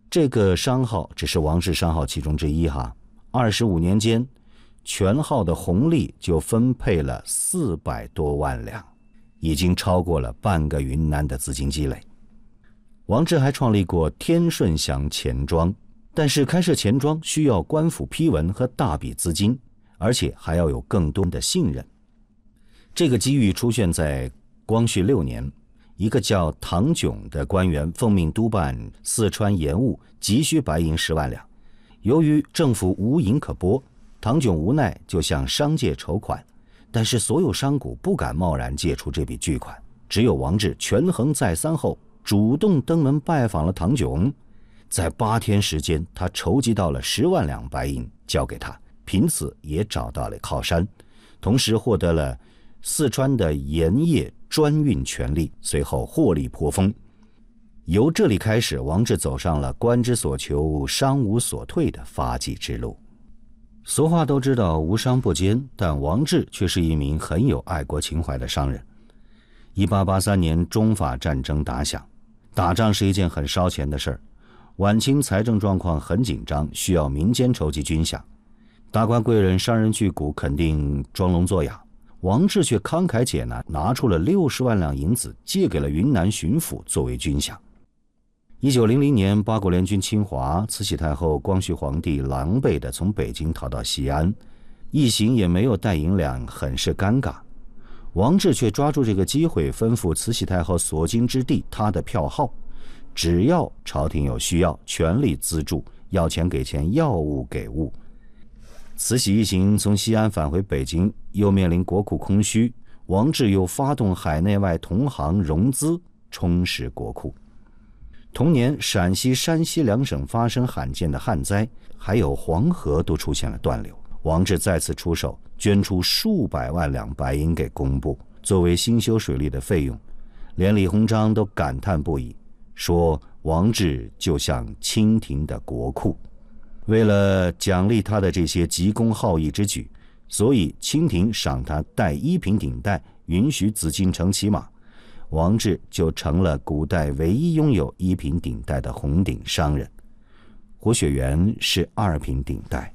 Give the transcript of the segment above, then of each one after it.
这个商号只是王志商号其中之一哈。25年间，全号的红利就分配了400多万两，已经超过了半个云南的资金积累。王志还创立过天顺祥钱庄，但是开设钱庄需要官府批文和大笔资金，而且还要有更多的信任。这个机遇出现在光绪6年，一个叫唐炯的官员奉命督办四川盐务，急需白银10万两。由于政府无银可拨，唐炯无奈就向商界筹款，但是所有商贾不敢贸然借出这笔巨款，只有王志权衡再三后，主动登门拜访了唐炯。在8天时间，他筹集到了10万两白银，交给他，凭此也找到了靠山，同时获得了四川的盐业专运权利，随后获利颇丰。由这里开始，王志走上了官之所求，商无所退的发迹之路。俗话都知道无商不奸，但王志却是一名很有爱国情怀的商人。1883年中法战争打响，打仗是一件很烧钱的事儿，晚清财政状况很紧张，需要民间筹集军饷。达官贵人、商人巨贾肯定装聋作哑，王志却慷慨解囊，拿出了60万两银子，借给了云南巡抚作为军饷。1900年，八国联军侵华，慈禧太后、光绪皇帝狼狈地从北京逃到西安，一行也没有带银两，很是尴尬。王志却抓住这个机会，吩咐慈禧太后所经之地他的票号，只要朝廷有需要，全力资助，要钱给钱，要物给物。慈禧一行从西安返回北京，又面临国库空虚，王志又发动海内外同行融资，充实国库。同年，陕西、山西2省发生罕见的旱灾，还有黄河都出现了断流。王志再次出手，捐出数百万两白银给工部，作为兴修水利的费用。连李鸿章都感叹不已，说王志就像清廷的国库。为了奖励他的这些急公好义之举，所以清廷赏他戴1品顶戴，允许紫禁城骑马。王志就成了古代唯一拥有1品顶戴的红顶商人。胡雪岩是2品顶戴。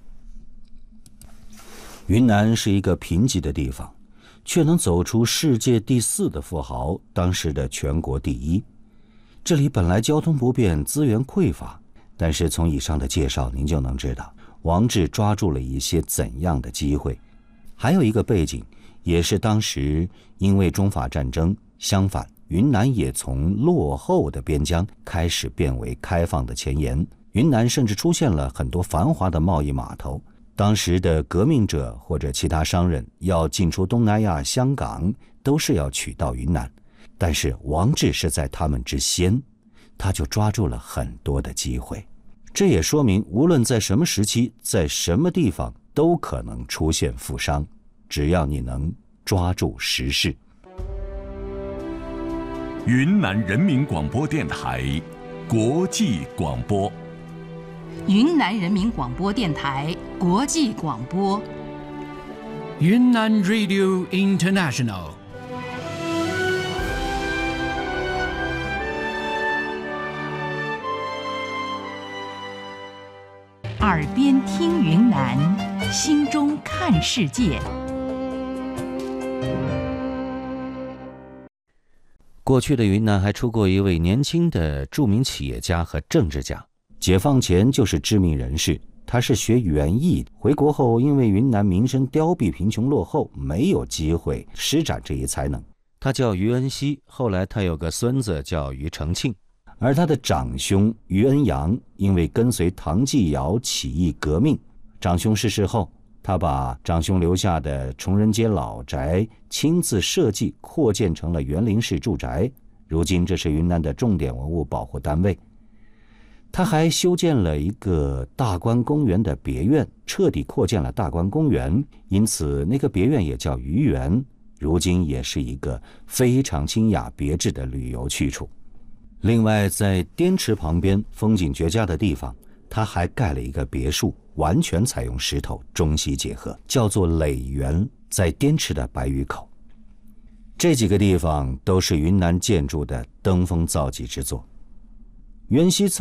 云南是一个贫瘠的地方，却能走出世界第4的富豪，当时的全国第1。这里本来交通不便，资源匮乏，但是从以上的介绍您就能知道，王志抓住了一些怎样的机会。还有一个背景，也是当时因为中法战争，相反，云南也从落后的边疆开始变为开放的前沿，云南甚至出现了很多繁华的贸易码头。当时的革命者或者其他商人要进出东南亚、香港，都是要取到云南，但是王志是在他们之先，他就抓住了很多的机会。这也说明，无论在什么时期，在什么地方，都可能出现富商，只要你能抓住时势。 云南人民广播电台国际广播。 云南人民广播电台国际广播。 云南 Radio International。 耳边听云南，心中看世界。 过去的云南还出过一位年轻的著名企业家和政治家，解放前就是知名人士。他是学园艺，回国后因为云南民生凋敝、贫穷落后，没有机会施展这一才能。他叫于恩熙，后来他有个孙子叫于承庆。而他的长兄于恩阳因为跟随唐继尧起义革命，长兄逝世后，他把长兄留下的崇仁街老宅亲自设计扩建成了园林式住宅，如今这是云南的重点文物保护单位。他还修建了一个大观公园的别院，彻底扩建了大观公园，因此那个别院也叫于园，如今也是一个非常清雅别致的旅游去处。另外，在滇池旁边风景绝佳的地方，他还盖了一个别墅，完全采用石头，中西结合，叫做耒园，在滇池的白鱼口。这几个地方都是云南建筑的登峰造极之作。袁熙曾